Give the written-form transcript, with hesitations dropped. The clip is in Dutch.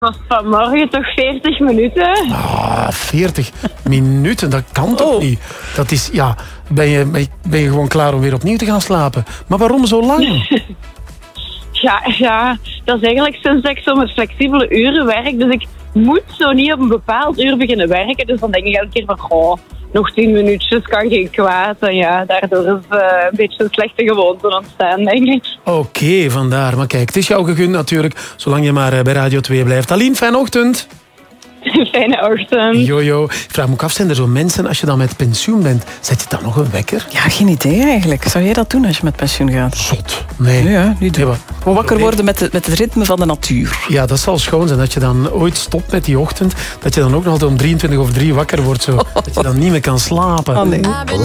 was vanmorgen toch 40 minuten. 40 minuten, dat kan toch niet? Dat is, ja, ben je gewoon klaar om weer opnieuw te gaan slapen? Maar waarom zo lang? Ja, dat is eigenlijk sinds dat ik zo met flexibele uren werk. Dus ik moet zo niet op een bepaald uur beginnen werken. Dus dan denk ik elke keer van, nog 10 minuutjes kan geen kwaad. En ja, daardoor is een beetje een slechte gewoonte ontstaan, denk ik. Oké, vandaar. Maar kijk, het is jou gegund natuurlijk, zolang je maar bij Radio 2 blijft. Aline, fijne ochtend. Fijne ochtend. Jojo. Ik vraag me ook af, zijn er zo mensen, als je dan met pensioen bent, zet je dan nog een wekker? Ja, geen idee eigenlijk. Zou jij dat doen als je met pensioen gaat? Zot. Nee. Ja, niet doen. Nee, Gewoon wakker worden met het ritme van de natuur. Ja, dat zal schoon zijn. Dat je dan ooit stopt met die ochtend, dat je dan ook nog altijd om 23 of 3 wakker wordt. Zo. Dat je dan niet meer kan slapen. Oh, nee.